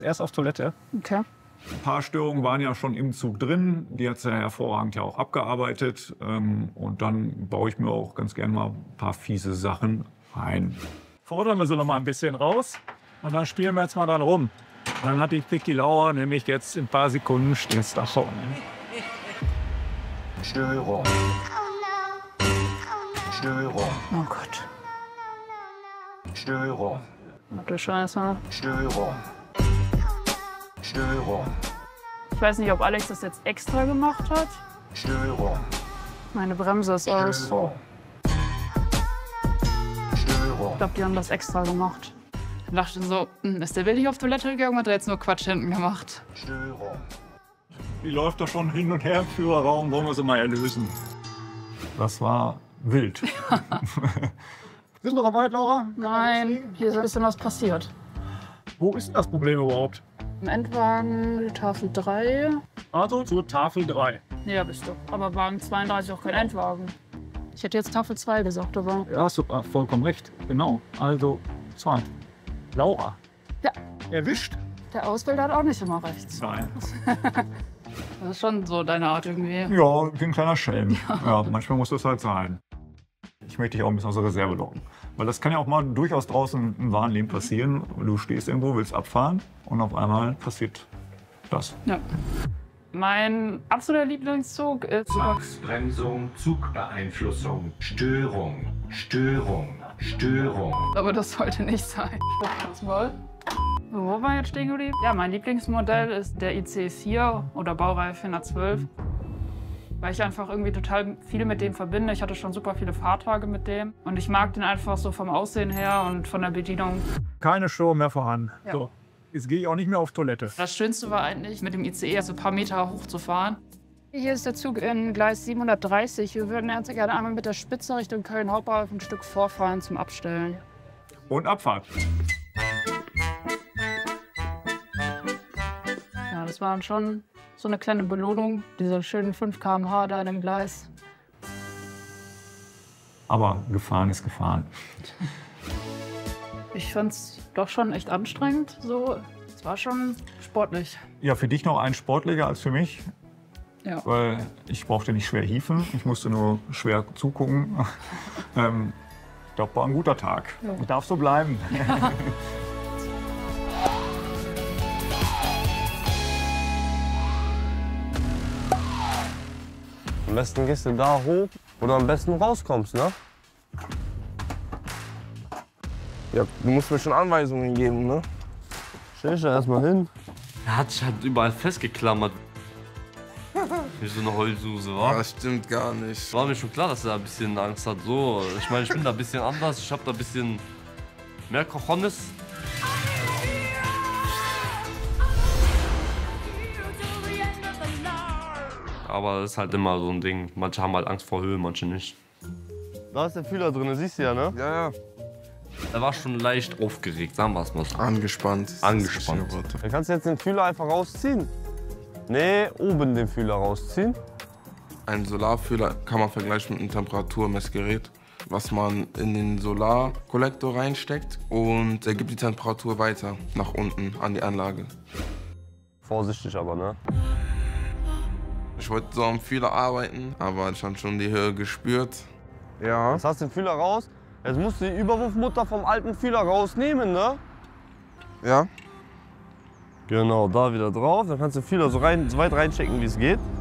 Erst auf Toilette. Okay. Ein paar Störungen waren ja schon im Zug drin. Die hat sie hervorragend ja auch abgearbeitet. Und dann baue ich mir auch ganz gerne mal ein paar fiese Sachen ein. Fordern wir sie noch mal ein bisschen raus. Und dann spielen wir jetzt mal dran rum. Dann hat die Vicky Lauer nämlich jetzt in ein paar Sekunden stehst da vorne. Störung. Störung. Oh Gott. Störung. Warte, Scheiße. Störung. Störung. Ich weiß nicht, ob Alex das jetzt extra gemacht hat. Störung. Meine Bremse ist aus. Störung. Ich glaube, die haben das extra gemacht. Ich dachte so, ist der wirklich auf Toilette gegangen, hat er jetzt nur Quatsch hinten gemacht. Störung. Die läuft doch schon hin und her im Führerraum, wollen wir sie mal erlösen. Das war wild. Sind wir noch weit, Laura? Nein, hier ist ein bisschen was passiert. Wo ist denn das Problem überhaupt? Im Endwagen Tafel 3. Also zur Tafel 3. Ja, bist du. Aber Wagen 32 auch kein Endwagen. Ich hätte jetzt Tafel 2 gesagt, aber. Ja, hast du vollkommen recht. Genau. Also 2. Laura. Ja. Erwischt? Der Ausbilder hat auch nicht immer rechts. Nein. Das ist schon so deine Art irgendwie. Ja, ich bin ein kleiner Schelm. Ja, manchmal muss das halt sein. Ich möchte dich auch ein bisschen aus der Reserve locken. Weil das kann ja auch mal durchaus draußen im wahren Leben passieren. Du stehst irgendwo, willst abfahren und auf einmal passiert das. Ja. Mein absoluter Lieblingszug ist Zwangsbremsung, Zugbeeinflussung, Störung, Störung, Störung. aber das sollte nicht sein. Das mal. Wo war jetzt stehen geblieben? Ja, mein Lieblingsmodell ist der IC 4 oder Baureihe 412. Weil ich einfach irgendwie total viel mit dem verbinde. Ich hatte schon super viele Fahrtage mit dem. Und ich mag den einfach so vom Aussehen her und von der Bedienung. Keine Störung mehr vorhanden. Ja. So. Jetzt gehe ich auch nicht mehr auf Toilette. Das Schönste war eigentlich, mit dem ICE so ein paar Meter hoch zu fahren. Hier ist der Zug in Gleis 730. Wir würden jetzt gerne einmal mit der Spitze Richtung Köln Hauptbahnhof ein Stück vorfahren zum Abstellen. Und Abfahrt. Ja, das war schon so eine kleine Belohnung, diese schönen 5 km/h da in dem Gleis. Aber gefahren ist gefahren. Ich fand es doch schon echt anstrengend. So, es war schon sportlich. Ja, für dich noch ein sportlicher als für mich. Ja. Weil ich brauchte nicht schwer hieven, ich musste nur schwer zugucken. Ich glaube, war ein guter Tag. Ja. Darf so bleiben. Am besten gehst du da hoch, wo du am besten rauskommst, ne? Ja, du musst mir schon Anweisungen geben, ne? Stell dich da erstmal hin. Er hat sich halt überall festgeklammert. Wie so eine Heulsuse, wa? Das stimmt gar nicht. War mir schon klar, dass er ein bisschen Angst hat. So, ich meine, ich bin da ein bisschen anders. Ich habe da ein bisschen mehr Cojones. Aber das ist halt immer so ein Ding. Manche haben halt Angst vor Höhe, manche nicht. Da ist der Fühler drin, siehst du ja, ne? Ja, ja. Er war schon leicht aufgeregt, sagen wir es mal so. Angespannt. Angespannt. Dann kannst du jetzt den Fühler einfach rausziehen. Nee, oben den Fühler rausziehen. Ein Solarfühler kann man vergleichen mit einem Temperaturmessgerät, was man in den Solarkollektor reinsteckt und er gibt die Temperatur weiter nach unten an die Anlage. Vorsichtig aber, ne? Ich wollte so am Fühler arbeiten, aber ich habe schon die Höhe gespürt. Ja. Jetzt hast du den Fühler raus. Jetzt musst du die Überwurfmutter vom alten Fühler rausnehmen, ne? Ja. Genau, da wieder drauf. Dann kannst du den Fühler so weit reinstecken, wie es geht.